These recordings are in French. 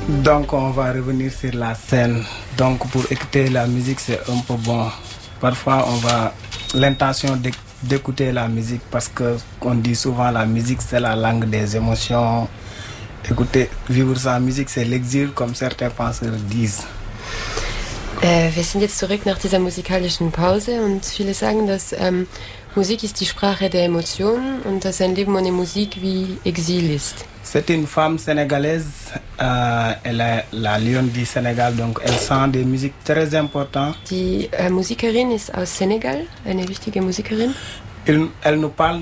Donc on va revenir sur la scène. Donc pour écouter la musique c'est un peu bon. Parfois on va l'intention d'écouter la musique parce que on dit souvent la musique c'est la langue des émotions. Écouter, vivre sans musique c'est l'exil comme certains penseurs disent. Wir sind jetzt zurück nach dieser musikalischen Pause und viele sagen, dass Musik ist die Sprache der Emotionen und dass ein Leben ohne Musik wie Exil ist. C'est une femme sénégalaise, elle est la lionne du Sénégal, donc elle sent des musiques très importantes. Die Musikerin ist aus Senegal, eine wichtige Musikerin. Elle nous parle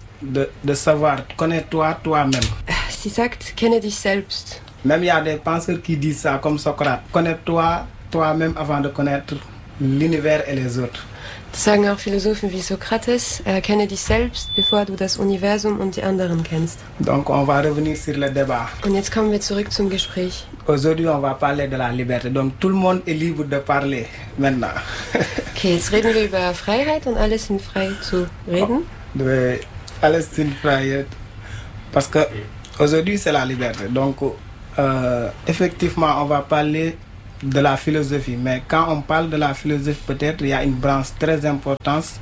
de savoir, connais-toi toi-même. Sie sagt, kenne dich selbst. Même il y a des penseurs qui disent ça, comme Socrate, connais-toi toi-même avant de connaître l'univers et les autres. Das sagen auch Philosophen wie Sokrates, kenne dich selbst, bevor du das Universum und die anderen kennst. Donc on va revenir sur le débat. Und jetzt kommen wir zurück zum Gespräch. Aujourd'hui on va parler de la liberté, donc tout le monde est libre de parler maintenant. Okay, jetzt reden wir über Freiheit und alle sind frei zu reden. Oui, alles sind frei, parce que aujourd'hui c'est la liberté, donc effectivement on va parler de la philosophie, mais quand on parle de la philosophie, peut-être il y a une branche très importante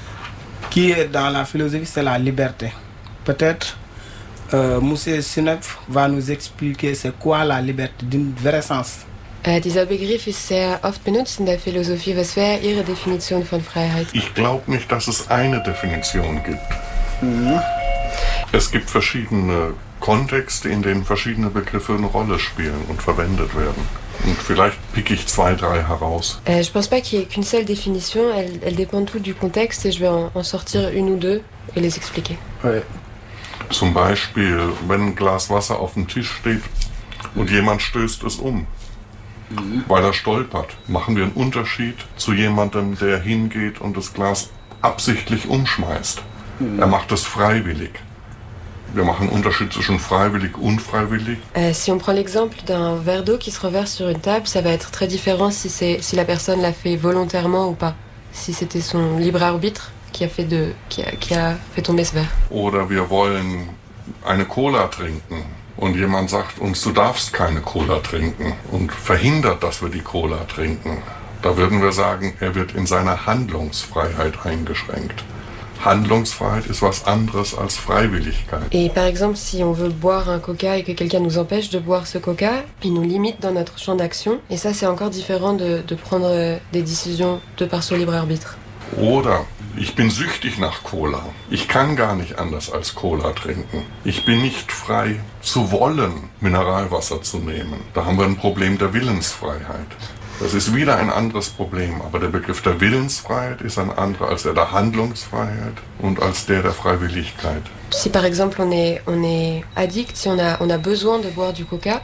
qui est dans la philosophie, c'est la liberté. Peut-être Monsieur Sinef va nous expliquer c'est quoi la liberté d'un vrai sens. Dieser Begriff ist sehr oft benutzt in der Philosophie. Was wäre Ihre Definition von Freiheit? Ich glaube nicht, dass es eine Definition gibt. Mhm. Es gibt verschiedene Kontexte, in denen verschiedene Begriffe eine Rolle spielen und verwendet werden. Und vielleicht pick ich 2, 3 heraus. Je pense pas qu'il y ait qu'une seule définition. Elle dépend tout du contexte et je vais en sortir une ou deux et les expliquer. Ouais. Zum Beispiel, wenn ein Glas Wasser auf dem Tisch steht und jemand stößt es um, weil er stolpert, machen wir einen Unterschied zu jemandem, der hingeht und das Glas absichtlich umschmeißt. Er macht es freiwillig. Wir machen einen Unterschied zwischen freiwillig und unfreiwillig. Si on prend l'exemple d'un verre d'eau qui se renverse sur une table, ça va être très différent si la personne l'a fait volontairement ou pas. Si c'était son libre arbitre qui a fait tomber ce verre. Oder wir wollen eine Cola trinken und jemand sagt uns, du darfst keine Cola trinken und verhindert, dass wir die Cola trinken. Da würden wir sagen, er wird in seiner Handlungsfreiheit eingeschränkt. Handlungsfreiheit ist was anderes als Freiwilligkeit. Et par exemple, si on veut boire un coca et que quelqu'un nous empêche de boire ce coca, il nous limite dans notre champ d'action. Et ça, c'est encore différent de prendre des décisions de par son libre arbitre. Oder ich bin süchtig nach Cola. Ich kann gar nicht anders als Cola trinken. Ich bin nicht frei zu wollen, Mineralwasser zu nehmen. Da haben wir ein Problem der Willensfreiheit. Das ist wieder ein anderes Problem, aber der Begriff der Willensfreiheit ist ein anderer als der der Handlungsfreiheit und als der Freiwilligkeit. Si par exemple on est addict, si on a besoin de boire du coca,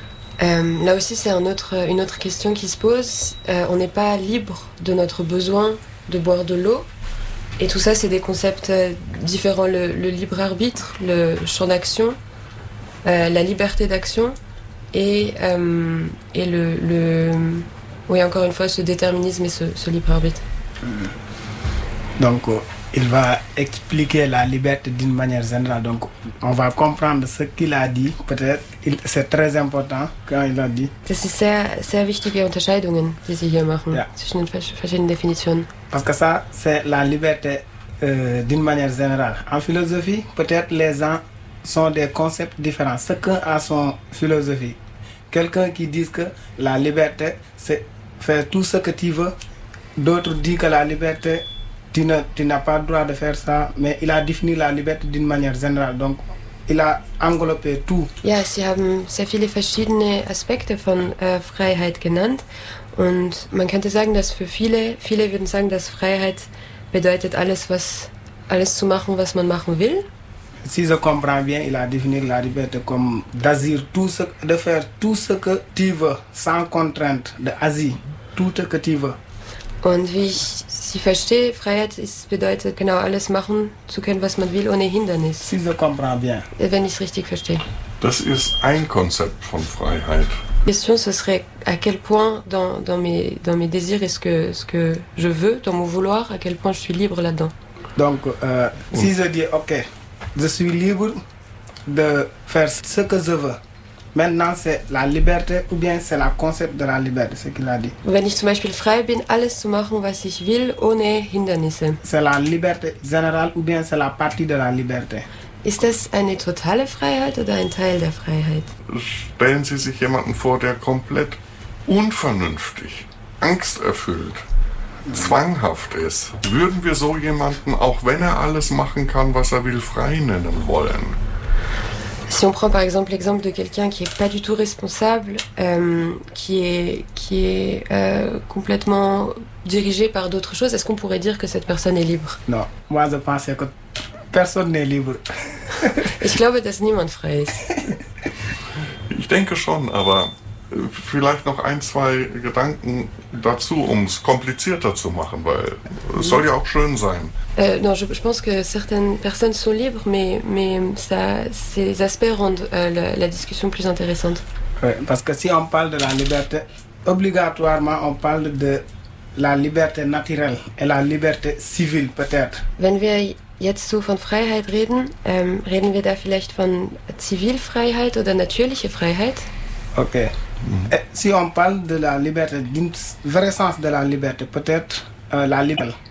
là aussi c'est une autre question qui se pose. On n'est pas libre de notre besoin de boire de l'eau. Et tout ça c'est des concepts différents. Le libre arbitre, le champ d'action, la liberté d'action et oui, encore une fois, ce déterminisme et ce libre arbitre. Donc, il va expliquer la liberté d'une manière générale. Donc, on va comprendre ce qu'il a dit. Peut-être, c'est très important quand il a dit. Das ist sehr wichtige Unterscheidungen, die Sie hier machen, ja, zwischen den verschiedenen Definitionen. Parce que ça, c'est la liberté d'une manière générale. En philosophie, peut-être les gens sont des concepts différents. Chacun a son philosophie. Quelqu'un qui dit que la liberté, c'est faire tout ce que tu veux. D'autres disent que la liberté, tu n'as pas le droit de faire ça. Mais il a défini la liberté d'une manière générale. Donc, il a englobé tout. Ja, Sie haben sehr viele verschiedene Aspekte von Freiheit genannt. Und man könnte sagen, dass für viele würden sagen, dass Freiheit bedeutet, alles zu machen, was man machen will. Si je comprends bien, il a défini la liberté comme de faire tout ce que tu veux, sans contrainte, d'agir, tout ce que tu veux. Und wie ich Sie verstehe, Freiheit bedeutet genau alles machen zu können, was man will, ohne Hindernis. Si je comprends bien. Wenn ich es richtig verstehe. Das ist ein Konzept von Freiheit. La question, ce serait à quel point dans mes désirs et ce que je veux, dans mon vouloir, à quel point je suis libre là-dedans. Donc, si je dis, ok, je suis libre de faire ce que je veux, Maintenant, c'est la liberté ou bien c'est le concept de la liberté, ce qu'il a dit. Wenn ich zum Beispiel frei bin, alles zu machen, was ich will, ohne Hindernisse. C'est la liberté générale ou bien c'est la partie de la liberté. Ist das eine totale Freiheit oder ein Teil der Freiheit? Stellen Sie sich jemanden vor, der komplett unvernünftig, angsterfüllt, zwanghaft ist. Würden wir so jemanden, auch wenn er alles machen kann, was er will, frei nennen wollen? Si on prend par exemple l'exemple de quelqu'un qui est pas du tout responsable, qui est complètement dirigé par d'autres choses, est-ce qu'on pourrait dire que cette personne est libre? Non, moi je pense que personne n'est libre. Ich glaube, dass niemand frei ist. Ich denke schon, aber vielleicht noch ein, zwei Gedanken dazu, um es komplizierter zu machen, weil es soll ja auch schön sein. Non, je pense que certaines personnes sont libres, mais ces aspects rendent la discussion plus intéressante. Oui, parce que si on parle de la liberté, obligatoirement on parle de la liberté naturelle et la liberté civile peut-être. Wenn wir jetzt so von Freiheit reden, reden wir da vielleicht von Zivilfreiheit oder natürliche Freiheit? Ok. Et si on parle de la liberté, d'un vrai sens de la liberté, peut-être la liberté.